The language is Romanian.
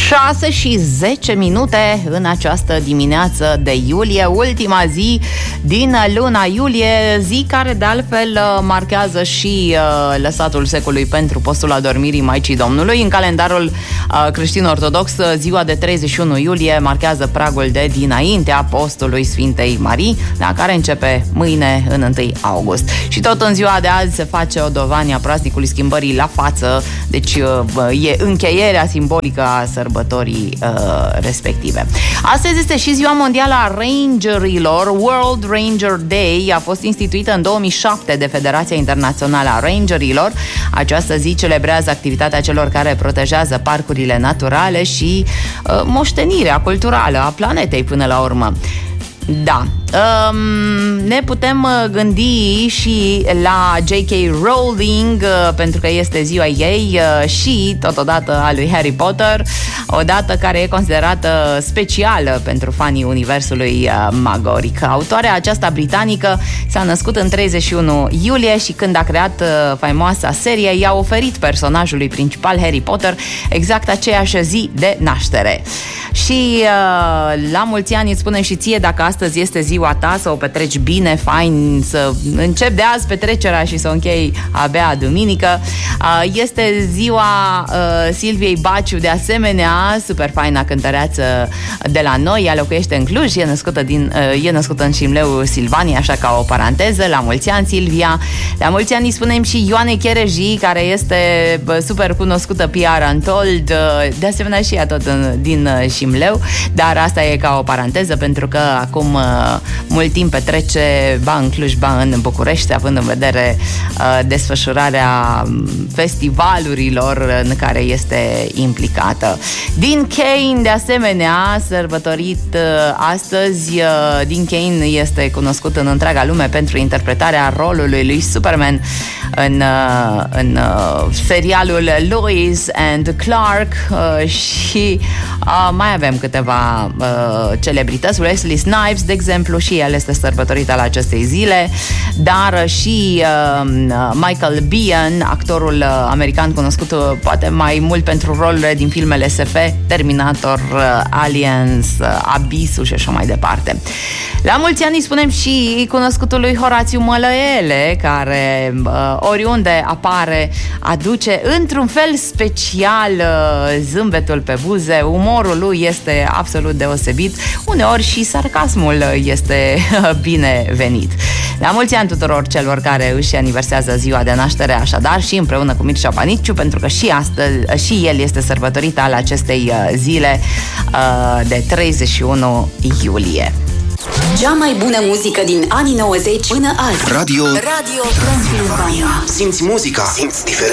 6:10 în această dimineață de iulie, ultima zi din luna iulie, zi care de altfel marchează și lăsatul secolului pentru postul adormirii Maicii Domnului. În calendarul creștin-ortodox, ziua de 31 iulie marchează pragul de dinaintea postului Sfintei Marii, la care începe mâine în 1 august. Și tot în ziua de azi se face o dovanie a praznicului schimbării la față, deci e încheierea simbolică a sărbătorii respective. Astăzi este și ziua mondială a rangerilor. World Ranger Day a fost instituită în 2007 de Federația Internațională a Rangerilor. Această zi celebrează activitatea celor care protejează parcurile naturale și moștenirea culturală a planetei până la urmă. Da, ne putem gândi și la J.K. Rowling, pentru că este ziua ei, și totodată a lui Harry Potter, o dată care e considerată specială pentru fanii universului magoric. Autoarea aceasta britanică s-a născut în 31 iulie și când a creat faimoasa serie, i-a oferit personajului principal, Harry Potter, exact aceeași zi de naștere. Și la mulți ani îți spunem și ție, dacă astăzi este ziua ta, să o petreci bine, fain, să începi de azi petrecerea și să o închei abia duminică. Este ziua Silviei Baciu, de asemenea, super faina cântăreață de la noi, ea locuiește în Cluj, e născută în Șimleu, Silvania, așa ca o paranteză. La mulți ani, Silvia. La mulți ani îi spunem și Ioane Chereji, care este super cunoscută PR Untold, de asemenea și ea tot din Șimleu, dar asta e ca o paranteză, pentru că acum mult timp petrece ba în Cluj, ba în București, având în vedere desfășurarea festivalurilor în care este implicată. Dean Cain, de asemenea, sărbătorit astăzi. Dean Cain este cunoscut în întreaga lume pentru interpretarea rolului lui Superman în serialul Lois and Clark, și mai avem câteva celebrități. Wesley Snipes, de exemplu, și el este sărbătorit al acestei zile, dar și Michael Biehn, actorul american cunoscut poate mai mult pentru rolurile din filmele SF, Terminator, Aliens, Abyss-ul și așa mai departe. La mulți ani îi spunem și cunoscutului Horațiu Mălăele, care oriunde apare aduce într-un fel special zâmbetul pe buze. Umorul lui este absolut deosebit, uneori și sarcasmul este binevenit. La mulți ani tuturor celor care își aniversează ziua de naștere, așadar, și împreună cu Mircea Panicciu, pentru că și astăzi și el este sărbătorit al acestei zile de 31 iulie. Cea mai bună muzică din anii 90 până azi. Radio Transilvania. Simți muzica, simți diferența.